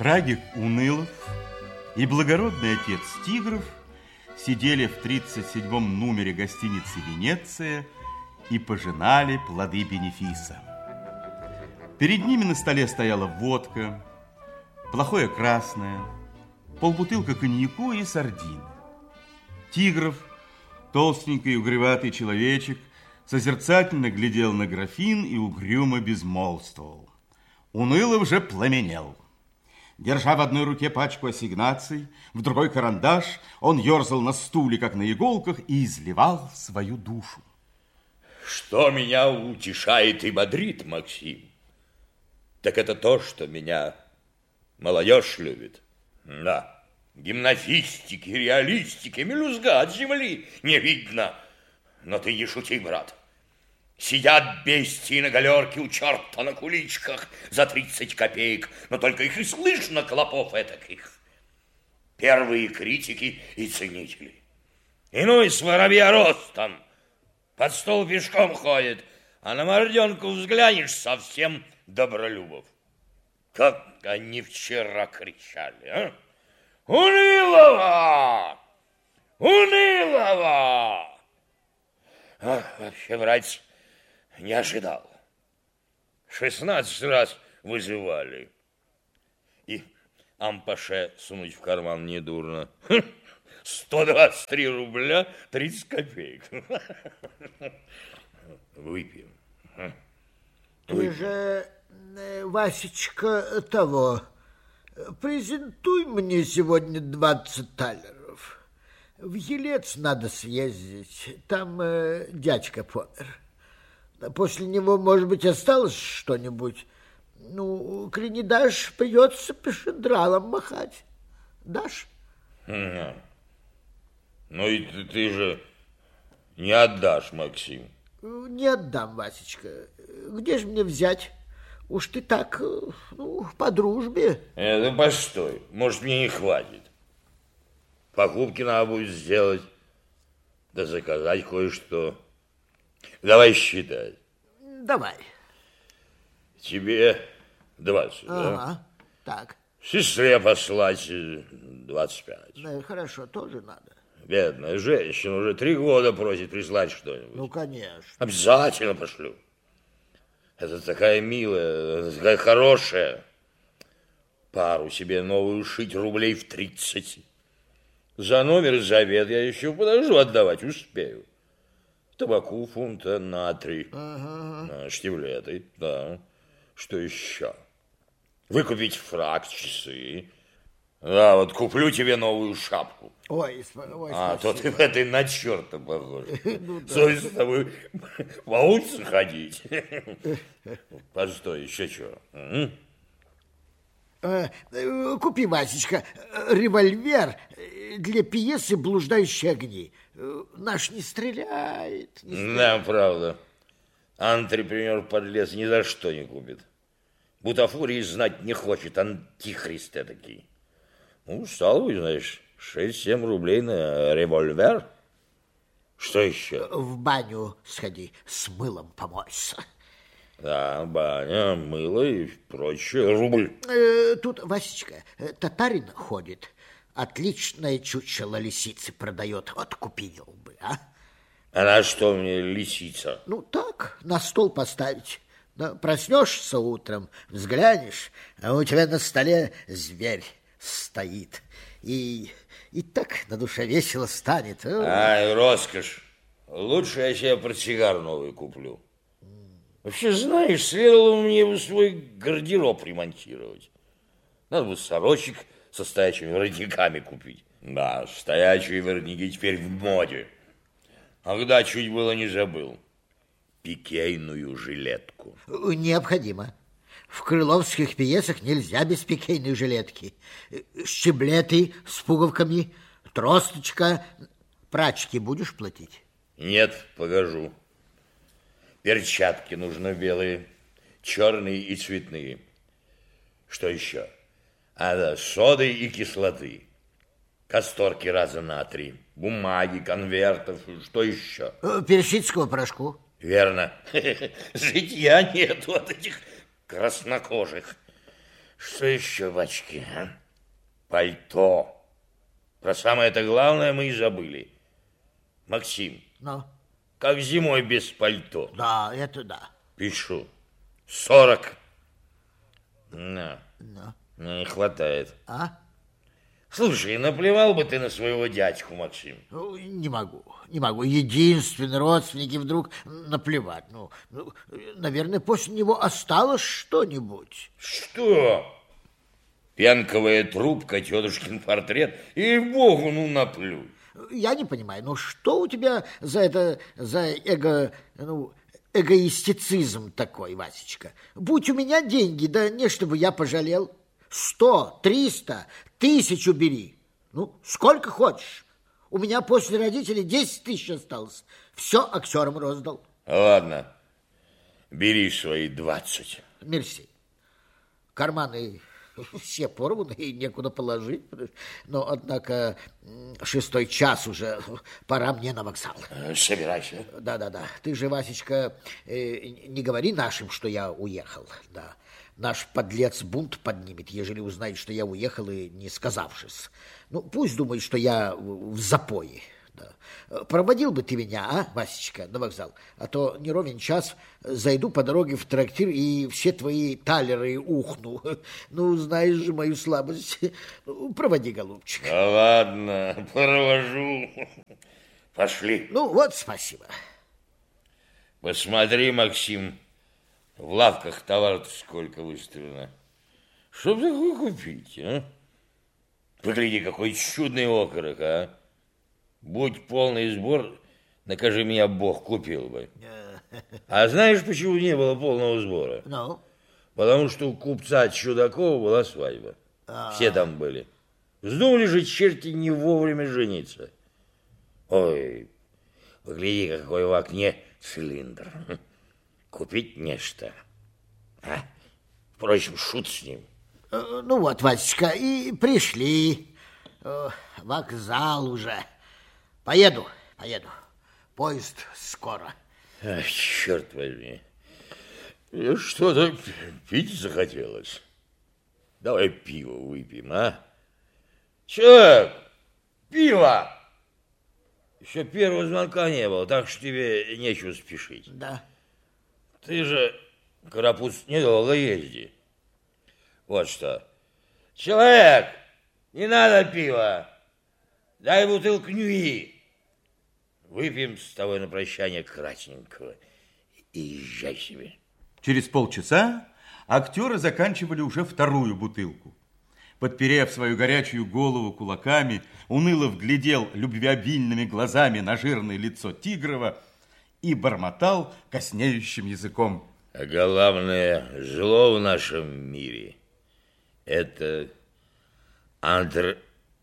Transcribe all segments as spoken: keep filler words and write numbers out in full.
Трагик Унылов и благородный отец Тигров сидели в тридцать седьмом номере гостиницы «Венеция» и пожинали плоды бенефиса. Перед ними на столе стояла водка, плохое красное, полбутылка коньяку и сардины. Тигров, толстенький угреватый человечек, созерцательно глядел на графин и угрюмо безмолвствовал. Унылов же пламенел. Держа в одной руке пачку ассигнаций, в другой карандаш, он ерзал на стуле, как на иголках, и изливал свою душу. Что меня утешает и бодрит, Максим, так это то, что меня молодежь любит. Да, гимназистики, реалистики, мелюзга от земли не видно. Но ты не шути, брат. Сидят бестии на галерке у черта на куличках за тридцать копеек, но только их и слышно, клопов этаких. Первые критики и ценители. Иной с воробья ростом, под стол пешком ходит, а на морденку взглянешь совсем добролюбов. Как они вчера кричали, а? Унылова! Унылова! А, вообще, братец, не ожидал. Шестнадцать раз вызывали. И ампаше сунуть в карман недурно. Сто двадцать три рубля тридцать копеек. Выпьем. Ты же, Васечка, того, презентуй мне сегодня двадцать талеров. В Елец надо съездить, там э, дядька помер. После него, может быть, осталось что-нибудь. Ну, коли не дашь, придется пешедралом махать. Дашь? Ну, и ты, ты же не отдашь, Максим. Не отдам, Васечка. Где же мне взять? Уж ты так, ну, по дружбе. Э, ну, постой, может, мне не хватит. Покупки надо будет сделать, да заказать кое-что. Давай считать. Давай. Тебе двадцать, ага, да? Так. Сестре послать двадцать пять. Да, хорошо, тоже надо. Бедная женщина уже три года просит прислать что-нибудь. Ну, конечно. Обязательно пошлю. Это такая милая, такая хорошая. Пару себе новую шить рублей в тридцать. За номер и завет я еще подожду отдавать, успею. Табаку фунта на три. Ага. Штиблеты, да. Что еще? Выкупить фрак, часы. Да, вот куплю тебе новую шапку. Ой, ой, а спасибо. то ты в этой на черта похож. Совесть с тобой по улице ходить. Постой, еще чего? Купи, Васечка, револьвер для пьесы «Блуждающие огни». Наш не стреляет. Не стреляет. Да, правда. Антрепренер подлец ни за что не купит. Бутафории знать не хочет, антихрист этакий. Ну, стал бы, знаешь, шесть-семь рублей на револьвер. Что еще? В баню сходи, с мылом помойся. Да, баня, мыло и прочее. Рубль. Э, тут, Васечка, татарин ходит. Отличное чучело лисицы продает. Вот купил бы, а? А на что мне лисица? Ну, так, на стол поставить. Да, проснешься утром, взглянешь, а у тебя на столе зверь стоит. И, и так на душе весело станет. Ай, роскошь. Лучше я себе портсигар новый куплю. Вообще, знаешь, следовало мне бы свой гардероб ремонтировать. Надо бы сорочек со стоячими воротниками купить. Да, стоячие воротники теперь в моде. А когда чуть было не забыл. Пикейную жилетку. Необходимо. В крыловских пьесах нельзя без пикейной жилетки. Щеблеты с пуговками, тросточка. Прачки будешь платить? Нет, погожу. Перчатки нужны белые, черные и цветные. Что еще? А, да, соды и кислоты. Касторки раза на три. Бумаги, конвертов. Что еще? Персидского порошку. Верно. Житья нету от этих краснокожих. Что еще, бачки, а? Пальто. Про самое-то главное мы и забыли. Максим, Ну? как зимой без пальто? Да, это да. Пишу. Сорок. На. Ну? Ну, не хватает. А? Слушай, наплевал бы ты на своего дядьку, Максим. Ну, не могу, не могу. Единственный родственник, и вдруг наплевать. Ну, ну, наверное, после него осталось что-нибудь. Что? Пенковая трубка, тетушкин портрет. И богу, ну наплюй. Я не понимаю, ну что у тебя за это, за эго, ну, эгоистицизм такой, Васечка? Будь у меня деньги, да не чтобы я пожалел. Сто, триста, тысячу бери. Ну, сколько хочешь. У меня после родителей десять тысяч осталось. Все актерам роздал. Ладно, бери свои двадцать. Мерси. Карманы все порваны и некуда положить. Но, однако, шестой час уже, пора мне на вокзал. Собирайся. Да-да-да. Ты же, Васечка, э, не говори нашим, что я уехал. Да. Наш подлец бунт поднимет, ежели узнает, что я уехал и не сказавшись. Ну, пусть думает, что я в запое. Да. Проводил бы ты меня, а, Васечка, на вокзал? А то не ровен час зайду по дороге в трактир и все твои талеры ухну. Ну, знаешь же мою слабость. Проводи, голубчик. Да ладно, провожу. Пошли. Ну, вот спасибо. Посмотри, Максим, в лавках товар-то сколько выставлено. Что бы такое купить, а? Погляди, какой чудный окорок, а? Будь полный сбор, накажи меня, Бог купил бы. А знаешь, почему не было полного сбора? Ну? Потому что у купца Чудакова была свадьба. Все там были. Вздумали же черти не вовремя жениться. Ой, погляди, какой в окне цилиндр. Купить нечто. А? Впрочем, шут с ним. Ну вот, Васечка, и пришли. Вокзал уже. Поеду, поеду. Поезд скоро. А, черт возьми. Что-то пить захотелось. Давай пиво выпьем, а? Человек, пиво! Еще первого звонка не было, так что тебе нечего спешить. Да. Ты же, Карапуз, недолго езди. Вот что. Человек, не надо пива. Дай бутылку Нюи. Выпьем с тобой на прощание красненького. И езжай себе. Через полчаса актеры заканчивали уже вторую бутылку. Подперев свою горячую голову кулаками, уныло вглядел любвеобильными глазами на жирное лицо Тигрова и бормотал коснеющим языком. А главное зло в нашем мире – это антр...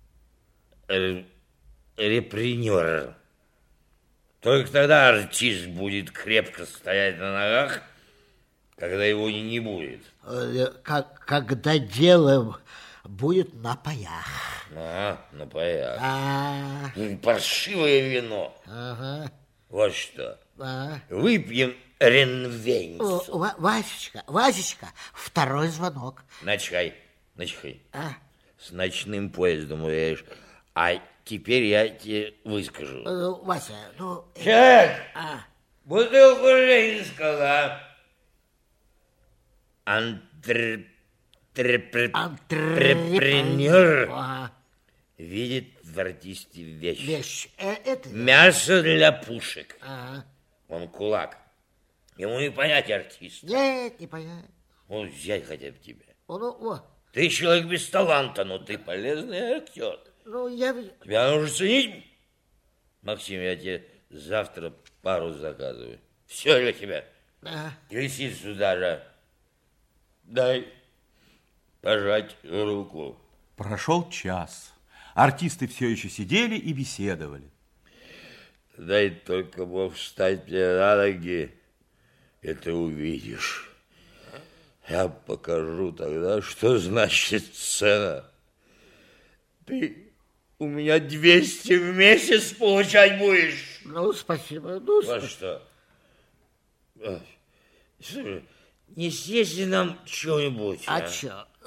репренер. Только тогда артист будет крепко стоять на ногах, когда его не будет. Как, когда дело будет на паях. А, на паях. А, Паршивое вино. ага. Вот что. А. Выпьем ренвенцу. О, Васечка, Васечка, второй звонок. Начхай, начхай. А? С ночным поездом уедешь. А теперь я тебе выскажу. Э, Вася, ну... Человек, А, бутылку женского. Антр... трепр- Репренер Ага. видит в артисте вещь. Вещь. Э, это... Мясо для пушек. Ага. Он кулак. Ему не понять артиста. Нет, не понятно. Вот взять хотя бы тебя. Ну, вот. Ты человек без таланта, но ты полезный актер. Ну, я... Тебя нужно ценить. Максим, я тебе завтра пару заказываю. Все для тебя. А. Лисицу даже. Дай пожать руку. Прошел час. Артисты все еще сидели и беседовали. Дай только Бог встать мне на ноги, и ты увидишь. Я покажу тогда, что значит сцена. Ты у меня двести в месяц получать будешь. Ну, спасибо. Ну, Вот спасибо. что. Слушай, не съесть ли нам что-нибудь? А, а что?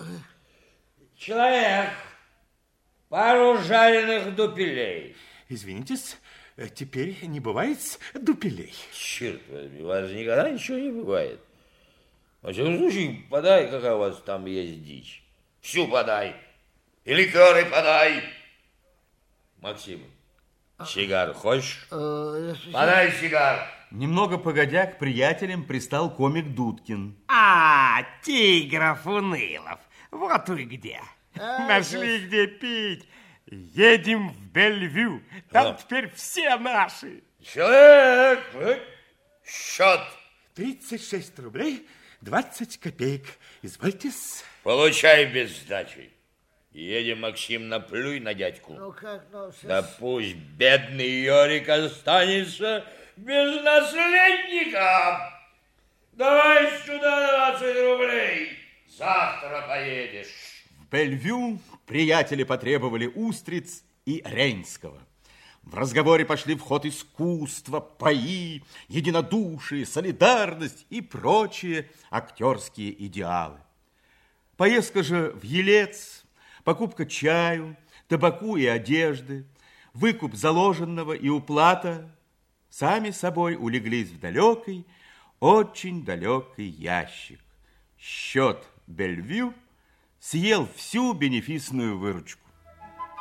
Человек, пару жареных дупелей. Извинитесь, теперь не бывает дупелей. Черт возьми, у вас никогда ничего не бывает. Во всяком случае, подай, какая у вас там есть дичь. Всю подай. И ликеры подай. Максим, сигар хочешь? Подай сигар. Немного погодя, к приятелям пристал комик Дудкин. А, Тигров Унылов, вот вы где. А, Нашли где пить. Едем в Бельвю, там А. теперь все наши. Человек, счет. тридцать шесть рублей двадцать копеек. Извольте-с. Получай без сдачи. Едем, Максим, наплюй на дядьку. Ну как, ну... Да пусть бедный Йорик останется без наследника. Давай сюда двадцать рублей. Завтра поедешь. В Бельвю приятели потребовали устриц и Рейнского. В разговоре пошли в ход искусство, паи, единодушие, солидарность и прочие актерские идеалы. Поездка же в Елец, покупка чаю, табаку и одежды, выкуп заложенного и уплата сами собой улеглись в далекий, очень далекий ящик. Счет Бельвю съел всю бенефисную выручку.